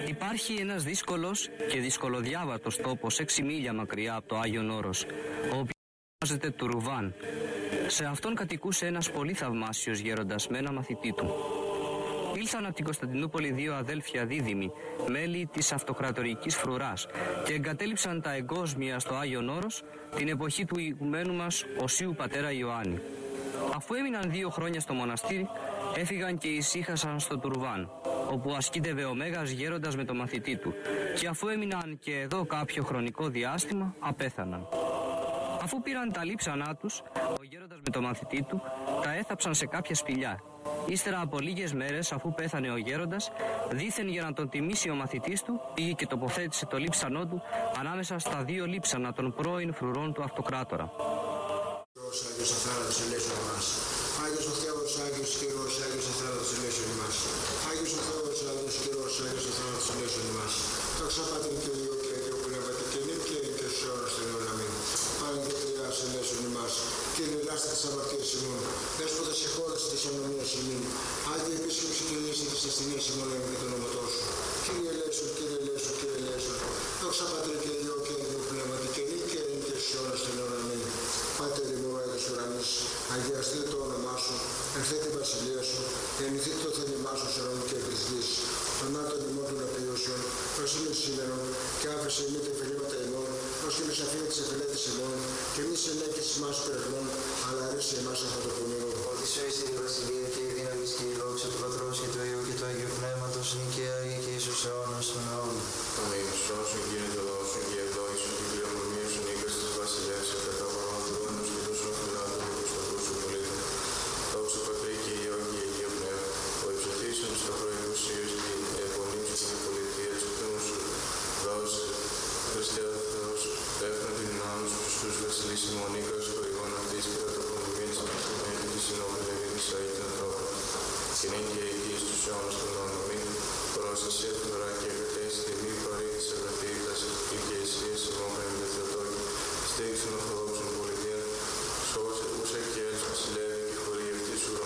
Υπάρχει ένας δύσκολος και δυσκολοδιάβατος τόπος 6 μίλια μακριά από το Άγιον Όρος, ο οποίος ονομάζεται Τουρβάν. Σε αυτόν κατοικούσε ένας πολύ θαυμάσιος γέροντας με ένα μαθητή του. Ήλθαν από την Κωνσταντινούπολη 2 αδέλφια δίδυμοι, μέλη της αυτοκρατορικής φρουράς, και εγκατέλειψαν τα εγκόσμια στο Άγιον Όρος την εποχή του ηγουμένου μας Οσίου πατέρα Ιωάννη. Αφού έμειναν 2 χρόνια στο μοναστήρι, έφυγαν και ησύχασαν στο Τουρβάν, όπου ασκήτευε ο Μέγας Γέροντας με το μαθητή του, και αφού έμειναν και εδώ κάποιο χρονικό διάστημα, απέθαναν. Αφού πήραν τα λείψανά τους, ο γέροντας με το μαθητή του τα έθαψαν σε κάποια σπηλιά. Ύστερα από λίγες μέρες, αφού πέθανε ο γέροντας, δήθεν για να τον τιμήσει ο μαθητής του, πήγε και τοποθέτησε το λείψανό του ανάμεσα στα 2 λείψανα των πρώην φρουρών του αυτοκράτορα. Άγιος Αθάνατος ελέησον ημάς. Άγιος ο Θεός, Άγιος Κυρός, Άγιος Αθάνατος ελέησον ημάς. Άγιος ο Θεός, Άγιος Κυρός, Άγιος Αθάνατος ελέησον ημάς. Δόξα Πατρί και Υιό και Αγίου Πνεύματι και νυν και ειν και στους αιώνας των αιώνων. Αμήν. Πάλιν και Τριάς ελέησον ημάς. Κύριε ελάστε τις αμαρτίες ημών. Δέσποτα συγχώρεσαι τις ανομίες ημών. Άγιε επίσκεψη και λύση της ασθενείας ημών εν και το όνομα σου. Κύριε ελέησον, Κύριε ελέησον, Κύριε ελέησον. Δόξα Πατρί και Υιό και Αγίου Πνεύματι και νυν και ειν και στους αιώνας των αιώνων. Αμήν. Πάτερ ημών Άγιος ουρανής, αγιαστεί το όνομά σου, ενθέτη η βασιλεία σου, γεννηθείτε το θέλημά σου σε αιώνων και επί γης. Τον άτομο ημών των απειούσεων, προσήμει σήμερον, και άφησε ημί τα εφελήματα ημών, ως και μης αφήνει τις εφελέτες ημών, και μη σε ενέκεις ημάς περαιμών, αλλά ρίσε ημάς από το πονηρό. Ότι σου είσαι η βασιλεία και η δύναμη και η δόξα του Πατρός και του Υιού και του Αγίου Πνεύματος, νικαία και εις τους αιώνας των αιώνων. Αμήν. Σώσον γίνεται δώσον και ευλόγησον και πληρωμονίωσον οίκας της βασιλείας και κατά παραμαθρούμενος και τόσο φιλάτων και τους πατρούς σου πολίτων. Δόξα Πατρί και Υιό και Αγίου Πνεύμα, ο υψωθήσεων στα προηγουσίως και επωνύμψη την πολιτεία του Θεού σου. Δώσε, Χριστέ ο Θεός, έφερε την δυνάμει σου στους βασιλείς ημών οίκας